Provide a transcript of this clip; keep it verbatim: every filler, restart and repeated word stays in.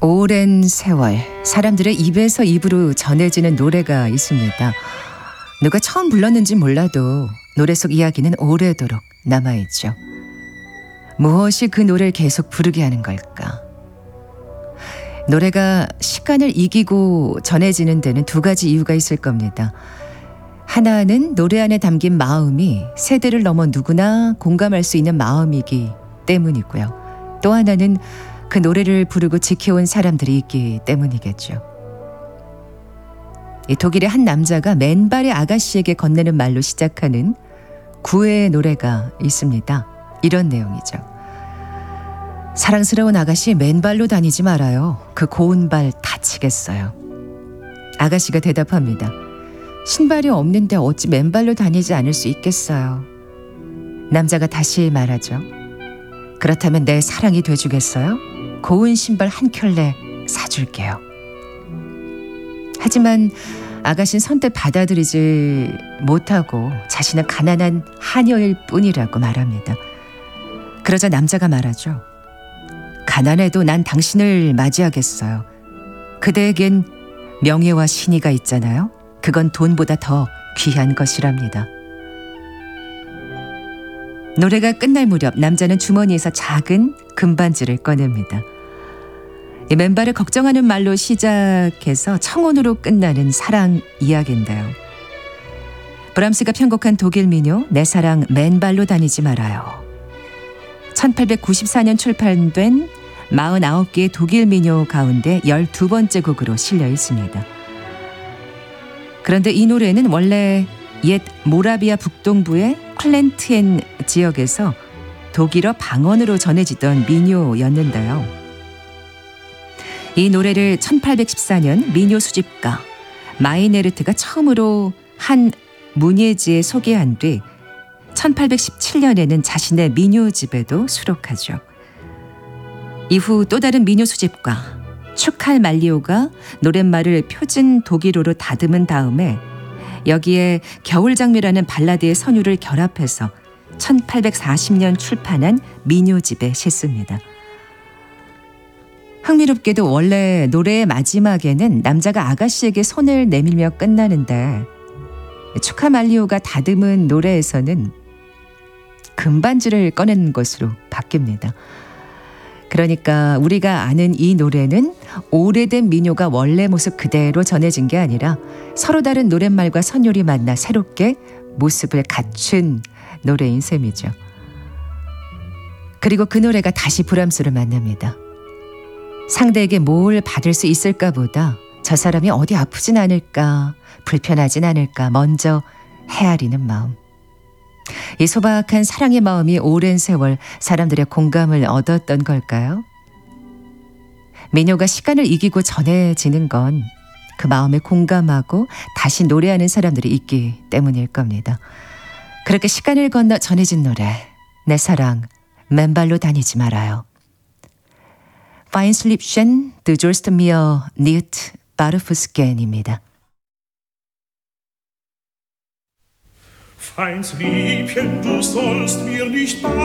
오랜 세월 사람들의 입에서 입으로 전해지는 노래가 있습니다. 누가 처음 불렀는지 몰라도 노래 속 이야기는 오래도록 남아있죠. 무엇이 그 노래를 계속 부르게 하는 걸까? 노래가 시간을 이기고 전해지는 데는 두 가지 이유가 있을 겁니다. 하나는 노래 안에 담긴 마음이 세대를 넘어 누구나 공감할 수 있는 마음이기 때문이고요. 또 하나는 그 노래를 부르고 지켜온 사람들이 있기 때문이겠죠. 이 독일의 한 남자가 맨발의 아가씨에게 건네는 말로 시작하는 구애의 노래가 있습니다. 이런 내용이죠. 사랑스러운 아가씨, 맨발로 다니지 말아요. 그 고운 발 다치겠어요. 아가씨가 대답합니다. 신발이 없는데 어찌 맨발로 다니지 않을 수 있겠어요. 남자가 다시 말하죠. 그렇다면 내 사랑이 돼주겠어요? 고운 신발 한 켤레 사줄게요. 하지만 아가씨는 선뜻 받아들이지 못하고 자신은 가난한 하녀일 뿐이라고 말합니다. 그러자 남자가 말하죠. 가난해도 난 당신을 맞이하겠어요. 그대에겐 명예와 신의가 있잖아요. 그건 돈보다 더 귀한 것이랍니다. 노래가 끝날 무렵 남자는 주머니에서 작은 금반지를 꺼냅니다. 이 맨발을 걱정하는 말로 시작해서 청혼으로 끝나는 사랑 이야기인데요. 브람스가 편곡한 독일 민요 내 사랑 맨발로 다니지 말아요. 천팔백구십사 년 출판된 사십구 개의 독일 민요 가운데 열두 번째 곡으로 실려 있습니다. 그런데 이 노래는 원래 옛 모라비아 북동부의 클렌트엔 지역에서 독일어 방언으로 전해지던 민요였는데요. 이 노래를 천팔백십사 년 민요 수집가 마이네르트가 처음으로 한 문예지에 소개한 뒤 천팔백십칠 년에는 자신의 민요집에도 수록하죠. 이후 또 다른 민요 수집가 추칼 말리오가 노랫말을 표준 독일어로 다듬은 다음에 여기에 겨울장미라는 발라드의 선율을 결합해서 천팔백사십 년 출판한 민요집에 싣습니다. 흥미롭게도 원래 노래의 마지막에는 남자가 아가씨에게 손을 내밀며 끝나는데 추칼 말리오가 다듬은 노래에서는 금반지를 꺼내는 것으로 바뀝니다. 그러니까 우리가 아는 이 노래는 오래된 민요가 원래 모습 그대로 전해진 게 아니라 서로 다른 노랫말과 선율이 만나 새롭게 모습을 갖춘 노래인 셈이죠. 그리고 그 노래가 다시 브람스를 만납니다. 상대에게 뭘 받을 수 있을까 보다 저 사람이 어디 아프진 않을까, 불편하진 않을까 먼저 헤아리는 마음. 이 소박한 사랑의 마음이 오랜 세월 사람들의 공감을 얻었던 걸까요? 민요가 시간을 이기고 전해지는 건 그 마음에 공감하고 다시 노래하는 사람들이 있기 때문일 겁니다. 그렇게 시간을 건너 전해진 노래 내 사랑 맨발로 다니지 말아요. Feinslipchen, du sollst mir nicht barfuß gehn.입니다. Feinslipchen, du sollst mir nicht